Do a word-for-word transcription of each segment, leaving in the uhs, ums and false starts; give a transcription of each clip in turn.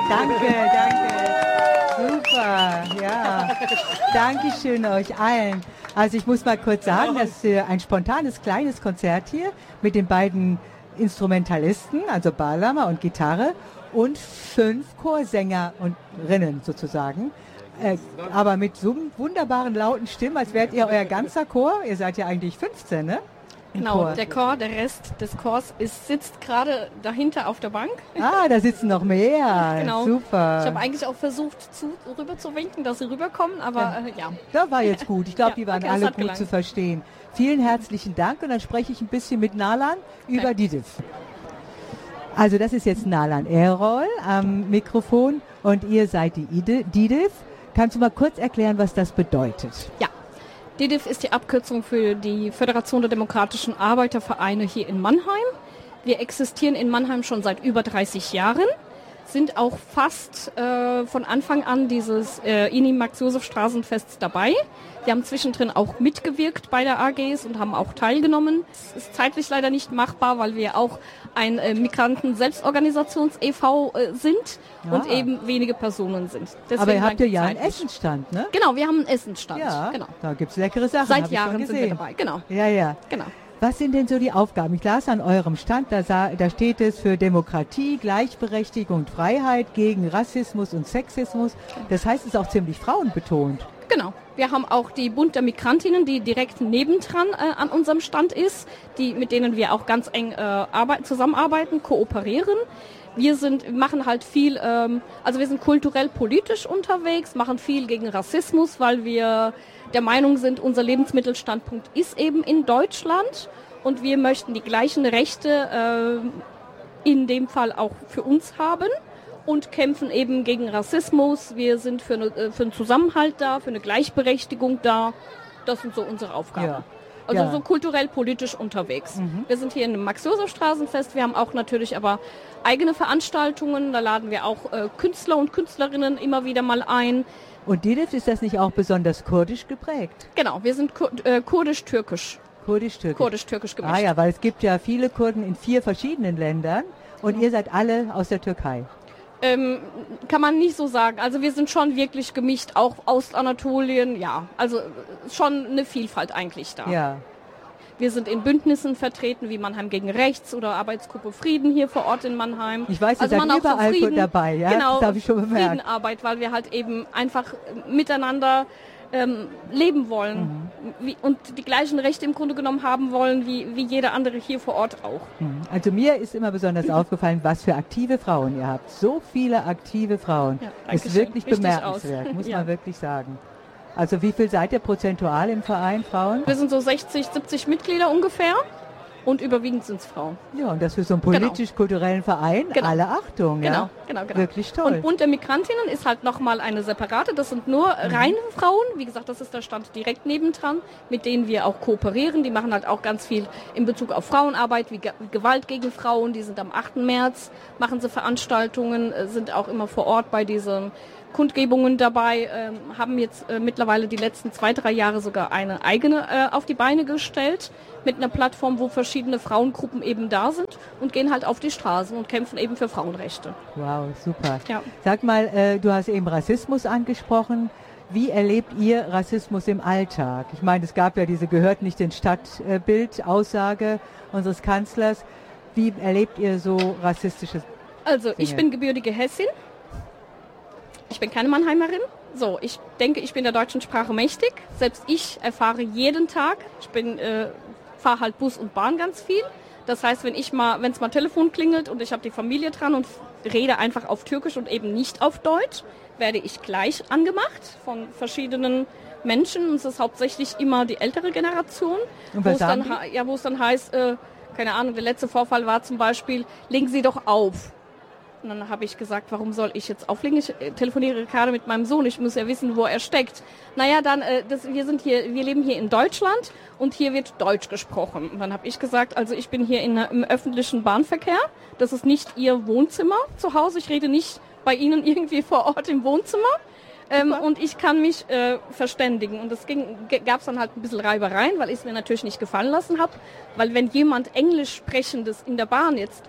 Danke, danke. Super, ja. Dankeschön euch allen. Also ich muss mal kurz sagen, dass äh, ein spontanes kleines Konzert hier mit den beiden Instrumentalisten, also Balama und Gitarre, und fünf Chorsänger und Rinnen sozusagen. Äh, aber mit so einem wunderbaren lauten Stimmen, als wärt ihr euer ganzer Chor. Ihr seid ja eigentlich fünfzehn, ne? Genau, Chor. Der Chor, der Rest des Chors ist, sitzt gerade dahinter auf der Bank. Ah, da sitzen noch mehr. Genau. Super. Ich habe eigentlich auch versucht, zu, rüber zu winken, dass sie rüberkommen, aber ja. Äh, ja. Das war jetzt gut. Ich glaube, ja, die waren okay, alle gut gelangt. zu verstehen. Vielen herzlichen Dank und dann spreche ich ein bisschen mit Nalan über okay. Didif. Also das ist jetzt Nalan Erol am Mikrofon und ihr seid die Didif. Kannst du mal kurz erklären, was das bedeutet? Ja. Didif ist die Abkürzung für die Föderation der Demokratischen Arbeitervereine hier in Mannheim. Wir existieren in Mannheim schon seit über dreißig Jahren, sind auch fast äh, von Anfang an dieses äh, I N I Max-Josef-Straßenfests dabei. Wir haben zwischendrin auch mitgewirkt bei der A Gs und haben auch teilgenommen. Es ist zeitlich leider nicht machbar, weil wir auch ein äh, Migranten-Selbstorganisations-E V äh, sind ja. und eben wenige Personen sind. Deswegen aber ihr habt ja einen Essensstand, ne? Genau, wir haben einen Essensstand. Ja, genau. Da gibt es leckere Sachen. Seit Jahren sind wir dabei, genau. Ja, ja. Genau. Was sind denn so die Aufgaben? Ich las an eurem Stand, da, sah, da steht es für Demokratie, Gleichberechtigung und Freiheit gegen Rassismus und Sexismus. Das heißt, es ist auch ziemlich frauenbetont. Genau. Wir haben auch die Bund der Migrantinnen, die direkt nebendran äh, an unserem Stand ist, die, mit denen wir auch ganz eng äh, arbeit, zusammenarbeiten, kooperieren. Wir sind, machen halt viel, ähm, also wir sind kulturell politisch unterwegs, machen viel gegen Rassismus, weil wir der Meinung sind, unser Lebensmittelstandpunkt ist eben in Deutschland und wir möchten die gleichen Rechte äh, in dem Fall auch für uns haben und kämpfen eben gegen Rassismus. Wir sind für, eine, für einen Zusammenhalt da, für eine Gleichberechtigung da. Das sind so unsere Aufgaben. Ja. Also ja. so kulturell politisch unterwegs. Mhm. Wir sind hier in einem Max-Josef-Straßenfest. Wir haben auch natürlich aber eigene Veranstaltungen. Da laden wir auch äh, Künstler und Künstlerinnen immer wieder mal ein. Und Didif, ist das nicht auch besonders kurdisch geprägt? Genau, wir sind kur- äh, kurdisch-türkisch. Kurdisch-türkisch. Kurdisch-türkisch gemischt. Ah ja, weil es gibt ja viele Kurden in vier verschiedenen Ländern und mhm. ihr seid alle aus der Türkei. Ähm, kann man nicht so sagen. Also wir sind schon wirklich gemischt, auch Ostanatolien, ja. Also schon eine Vielfalt eigentlich da. Ja. Wir sind in Bündnissen vertreten, wie Mannheim gegen Rechts oder Arbeitsgruppe Frieden hier vor Ort in Mannheim. Ich weiß, ihr also seid überall so Frieden, dabei, ja? Genau, das habe ich schon bemerkt. Friedenarbeit, weil wir halt eben einfach miteinander ähm, leben wollen mhm. wie, und die gleichen Rechte im Grunde genommen haben wollen, wie, wie jeder andere hier vor Ort auch. Also mir ist immer besonders aufgefallen, was für aktive Frauen ihr habt. So viele aktive Frauen. Ja, ist wirklich Richtig bemerkenswert, aus. muss ja. man wirklich sagen. Also wie viel seid ihr prozentual im Verein, Frauen? Wir sind so sechzig, siebzig Mitglieder ungefähr und überwiegend sind es Frauen. Ja, und das für so einen politisch-kulturellen Verein, genau. alle Achtung. Genau, ja? genau, genau. Wirklich toll. Und Bund der Migrantinnen ist halt nochmal eine separate, das sind nur mhm. reine Frauen. Wie gesagt, das ist der Stand direkt nebendran, mit denen wir auch kooperieren. Die machen halt auch ganz viel in Bezug auf Frauenarbeit, wie Ge- Gewalt gegen Frauen. Die sind am achten März, machen sie Veranstaltungen, sind auch immer vor Ort bei diesem Kundgebungen dabei, ähm, haben jetzt äh, mittlerweile die letzten zwei, drei Jahre sogar eine eigene äh, auf die Beine gestellt mit einer Plattform, wo verschiedene Frauengruppen eben da sind und gehen halt auf die Straßen und kämpfen eben für Frauenrechte. Wow, super. Ja. Sag mal, äh, du hast eben Rassismus angesprochen. Wie erlebt ihr Rassismus im Alltag? Ich meine, es gab ja diese gehört nicht ins Stadtbild-Aussage unseres Kanzlers. Wie erlebt ihr so rassistische Also, ich Dinge? bin gebürtige Hessin. Ich bin keine Mannheimerin. So, ich denke, ich bin der deutschen Sprache mächtig. Selbst ich erfahre jeden Tag. Ich bin, äh, fahre halt Bus und Bahn ganz viel. Das heißt, wenn ich mal, wenn es mal Telefon klingelt und ich habe die Familie dran und rede einfach auf Türkisch und eben nicht auf Deutsch, werde ich gleich angemacht von verschiedenen Menschen. Und es ist hauptsächlich immer die ältere Generation, wo es dann, ja, wo es dann heißt, äh, keine Ahnung, der letzte Vorfall war zum Beispiel, legen Sie doch auf. Und dann habe ich gesagt, warum soll ich jetzt auflegen? Ich telefoniere gerade mit meinem Sohn, ich muss ja wissen, wo er steckt. Naja, dann, äh, das, wir sind hier, wir leben hier in Deutschland und hier wird Deutsch gesprochen. Und dann habe ich gesagt, also ich bin hier in, im öffentlichen Bahnverkehr, das ist nicht Ihr Wohnzimmer zu Hause, ich rede nicht bei Ihnen irgendwie vor Ort im Wohnzimmer. Ähm, und ich kann mich äh, verständigen. Und das gab es dann halt ein bisschen Reibereien, weil ich es mir natürlich nicht gefallen lassen habe. Weil wenn jemand Englisch sprechendes in der Bahn jetzt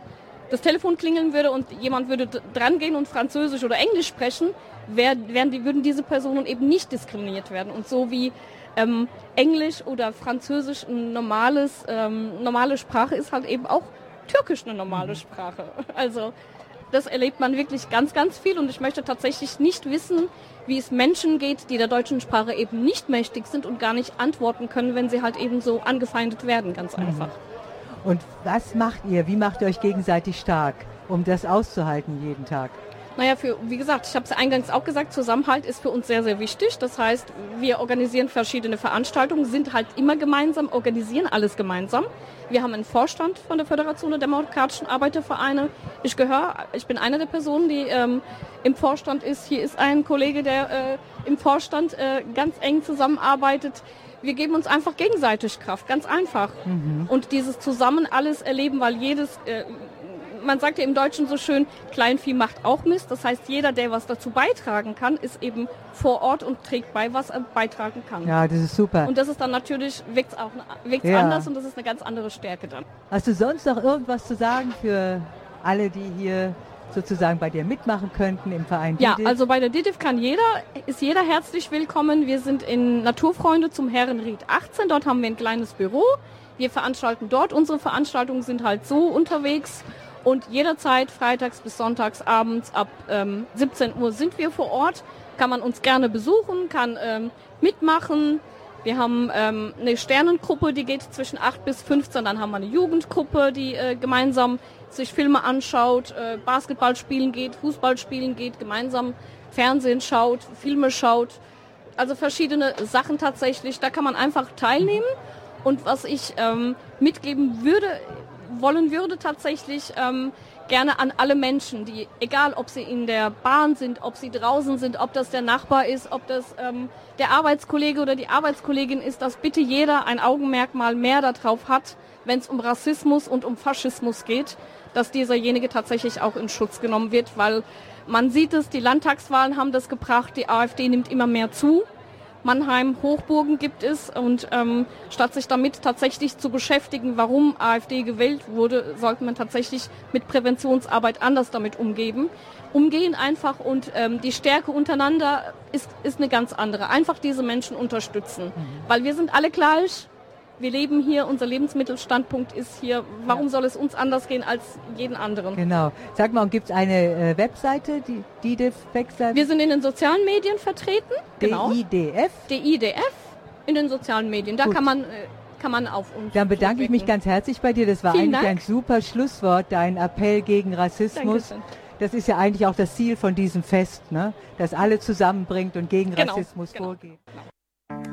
das Telefon klingeln würde und jemand würde dran gehen und Französisch oder Englisch sprechen, wär, wären die, würden diese Personen eben nicht diskriminiert werden. Und so wie ähm, Englisch oder Französisch ein normales, ähm, normale Sprache ist, halt eben auch Türkisch eine normale Sprache. Also das erlebt man wirklich ganz, ganz viel und ich möchte tatsächlich nicht wissen, wie es Menschen geht, die der deutschen Sprache eben nicht mächtig sind und gar nicht antworten können, wenn sie halt eben so angefeindet werden, ganz einfach. Und was macht ihr? Wie macht ihr euch gegenseitig stark, um das auszuhalten jeden Tag? Naja, für, wie gesagt, ich habe es eingangs auch gesagt, Zusammenhalt ist für uns sehr, sehr wichtig. Das heißt, wir organisieren verschiedene Veranstaltungen, sind halt immer gemeinsam, organisieren alles gemeinsam. Wir haben einen Vorstand von der Föderation der Demokratischen Arbeitervereine. Ich gehöre, ich bin eine der Personen, die ähm, im Vorstand ist. Hier ist ein Kollege, der äh, im Vorstand äh, ganz eng zusammenarbeitet. Wir geben uns einfach gegenseitig Kraft, ganz einfach. Mhm. Und dieses Zusammen alles erleben, weil jedes... Äh, Man sagt ja im Deutschen so schön, Kleinvieh macht auch Mist. Das heißt, jeder, der was dazu beitragen kann, ist eben vor Ort und trägt bei, was er beitragen kann. Ja, das ist super. Und das ist dann natürlich, wirkt es auch wirkt's ja. anders und das ist eine ganz andere Stärke dann. Hast du sonst noch irgendwas zu sagen für alle, die hier sozusagen bei dir mitmachen könnten im Verein D I D I F? Ja, also bei der D I D I F kann jeder, ist jeder herzlich willkommen. Wir sind in Naturfreunde zum Herrenried achtzehn. Dort haben wir ein kleines Büro. Wir veranstalten dort. Unsere Veranstaltungen sind halt so unterwegs. Und jederzeit, freitags bis sonntags abends ab ähm, siebzehn Uhr sind wir vor Ort. Kann man uns gerne besuchen, kann ähm, mitmachen. Wir haben ähm, eine Sternengruppe, die geht zwischen acht bis fünfzehn. Dann haben wir eine Jugendgruppe, die äh, gemeinsam sich Filme anschaut, äh, Basketball spielen geht, Fußball spielen geht, gemeinsam Fernsehen schaut, Filme schaut. Also verschiedene Sachen tatsächlich. Da kann man einfach teilnehmen. Und was ich ähm, mitgeben würde... wollen würde tatsächlich ähm, gerne an alle Menschen, die, egal ob sie in der Bahn sind, ob sie draußen sind, ob das der Nachbar ist, ob das ähm, der Arbeitskollege oder die Arbeitskollegin ist, dass bitte jeder ein Augenmerk mal mehr darauf hat, wenn es um Rassismus und um Faschismus geht, dass dieserjenige tatsächlich auch in Schutz genommen wird, weil man sieht es, die Landtagswahlen haben das gebracht, die AfD nimmt immer mehr zu. Mannheim Hochburgen gibt es und ähm, statt sich damit tatsächlich zu beschäftigen, warum AfD gewählt wurde, sollte man tatsächlich mit Präventionsarbeit anders damit umgehen. Umgehen einfach und ähm, die Stärke untereinander ist, ist eine ganz andere. Einfach diese Menschen unterstützen, mhm. weil wir sind alle gleich. Wir leben hier, unser Lebensmittelstandpunkt ist hier. Warum ja. soll es uns anders gehen als jeden anderen? Genau. Sag mal, gibt es eine äh, Webseite, die D I D I F-Webseite? Wir sind in den sozialen Medien vertreten. Genau. D I D F? D I D F in den sozialen Medien. Da kann man, äh, kann man auf uns Dann bedanke ich mich ganz herzlich bei dir. Das war Vielen eigentlich Dank. ein super Schlusswort, dein Appell gegen Rassismus. Dankeschön. Das ist ja eigentlich auch das Ziel von diesem Fest, ne? Das alle zusammenbringt und gegen genau. Rassismus genau. vorgeht. Genau.